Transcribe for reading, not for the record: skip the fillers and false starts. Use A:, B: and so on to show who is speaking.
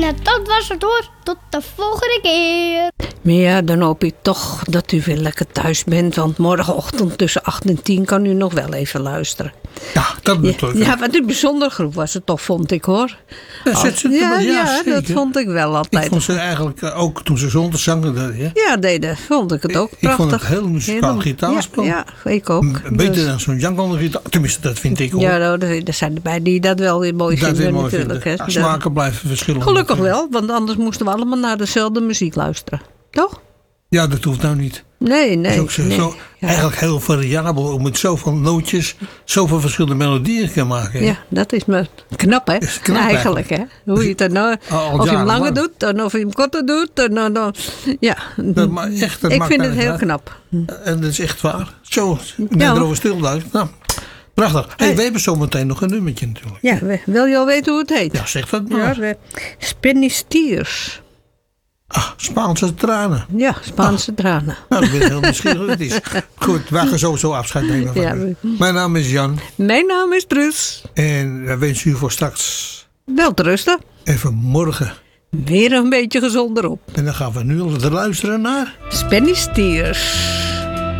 A: Nou, dat was het hoor. Tot de volgende keer.
B: Maar ja, dan hoop ik toch dat u weer lekker thuis bent. Want morgenochtend tussen 8 en 10 kan u nog wel even luisteren.
C: Ja, dat bedoel ik.
B: Ja, wat een bijzondere groep was het toch, vond ik hoor.
C: Ja,
B: dat vond ik wel altijd.
C: Ik vond ze eigenlijk ook toen ze zonder zangen.
B: Ja, deden, vond ik het ook prachtig.
C: Ik vond het heel muzikaal gitaarspel.
B: Ja, ik ook.
C: Beter dan zo'n Jan gitaar. Tenminste, dat vind ik hoor.
B: Ja, nou, er zijn erbij die dat wel weer mooi vinden natuurlijk.
C: Ja, smaken blijven verschillen.
B: Gelukkig wel, want anders moesten we allemaal naar dezelfde muziek luisteren. Toch?
C: Ja, dat hoeft nou niet.
B: Nee.
C: Zo, eigenlijk heel variabel om met zoveel nootjes, zoveel verschillende melodieën te maken.
B: Ja, dat is me knap hè.
C: Is knap,
B: eigenlijk hè. Hoe je het dan nou, of je hem langer doet, dan of je hem korter doet. Ja, ik vind het heel knap.
C: En dat is echt waar. Zo, net erover stilduikt. Nou, prachtig. Hey, we hebben zometeen nog een nummertje natuurlijk.
B: Ja, wil je al weten hoe het heet?
C: Ja, zeg dat maar.
B: Ja, Spinnistiers.
C: Spaanse tranen.
B: Ja, Spaanse tranen.
C: Nou, ik ben heel nieuwsgierig wat het is. Goed, wij gaan sowieso afscheid nemen van u. Mijn naam is Jan.
B: Mijn naam is Truus.
C: En wij wensen u voor straks
B: welterusten.
C: En voor morgen
B: weer een beetje gezonder op.
C: En dan gaan we nu luisteren naar
B: Spinnistiers.